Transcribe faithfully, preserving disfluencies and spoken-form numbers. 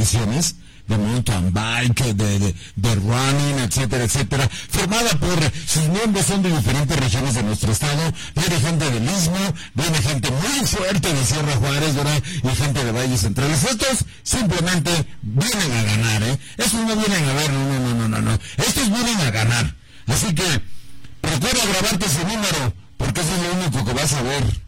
competiciones de mountain bike, de, de, de running, etcétera, etcétera, formada por, sus miembros son de diferentes regiones de nuestro estado, viene gente del Istmo, viene gente muy fuerte de Sierra Juárez, ¿verdad? Y gente de Valles Centrales. Estos simplemente vienen a ganar, ¿eh? Estos no vienen a ver, no, no, no, no, no, no. Estos vienen a ganar. Así que, recuerda grabarte ese número, porque eso es lo único que vas a ver.